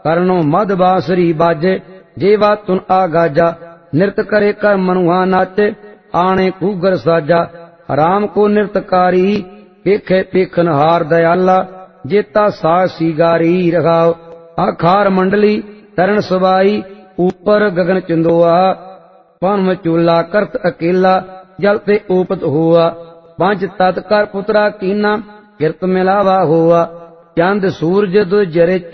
करनो मद बांसुरी बाजे, जेवा तुन आगाजा। नृत करे कर मनुआ नाचे, आणे कूगर साजा। राम को नृतकारी, पेखे पेखन हार दयाला। जेता साग सीगारी रखाओ, आखार मंडली तरण सबाई। ऊपर गगन चंदोआ, पन मचूला करत अकेला। जल ते ऊपत हुआ, पंच तत् कर पुत्रा कीना। किरत मिलावा हुआ, चंद सूरज दो जरे